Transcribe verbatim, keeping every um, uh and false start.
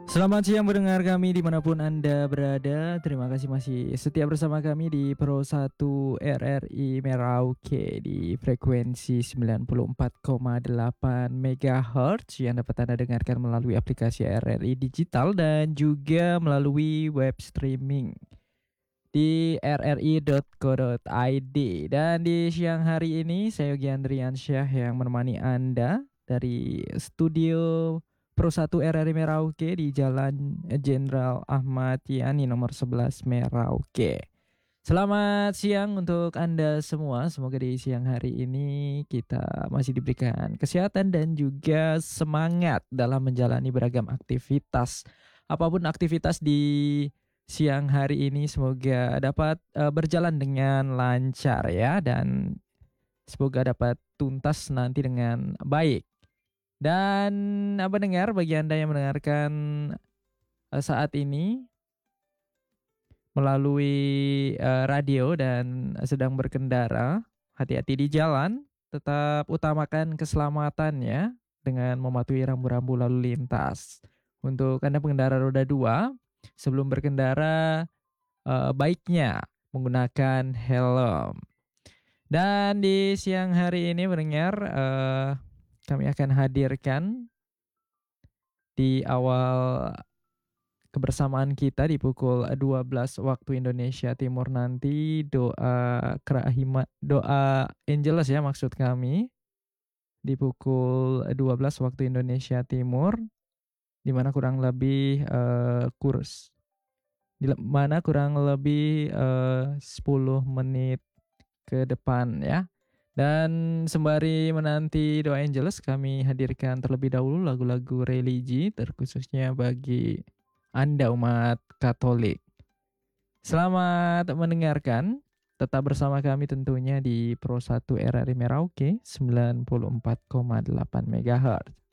Selamat siang pendengar kami dimanapun Anda berada. Terima kasih masih setia bersama kami di Pro satu R R I Merauke di frekuensi sembilan puluh empat koma delapan megahertz yang dapat Anda dengarkan melalui aplikasi R R I Digital dan juga melalui web streaming di r r i dot co dot i d. Dan di siang hari ini saya Yogi Andriansyah yang menemani Anda dari studio Pro satu R R I Merauke di Jalan Jenderal Ahmad Yani nomor sebelas Merauke. Selamat siang untuk Anda semua. Semoga di siang hari ini kita masih diberikan kesehatan dan juga semangat dalam menjalani beragam aktivitas. Apapun aktivitas di siang hari ini semoga dapat uh, berjalan dengan lancar ya, dan semoga dapat tuntas nanti dengan baik. Dan apa dengar bagi Anda yang mendengarkan uh, saat ini melalui uh, radio dan sedang berkendara, hati-hati di jalan, tetap utamakan keselamatan ya dengan mematuhi rambu-rambu lalu lintas. Untuk Anda pengendara roda dua, sebelum berkendara uh, baiknya menggunakan helm. Dan di siang hari ini mendengar uh, kami akan hadirkan di awal kebersamaan kita di pukul dua belas waktu Indonesia Timur nanti doa kerahima, doa Angelus ya maksud kami di pukul dua belas waktu Indonesia Timur, di mana kurang lebih uh, kurs di mana kurang lebih uh, sepuluh menit ke depan ya. Dan sembari menanti doa Angelus, kami hadirkan terlebih dahulu lagu-lagu religi terkhususnya bagi Anda umat Katolik. Selamat mendengarkan. Tetap bersama kami tentunya di Pro satu R R I Merauke sembilan puluh empat koma delapan megahertz.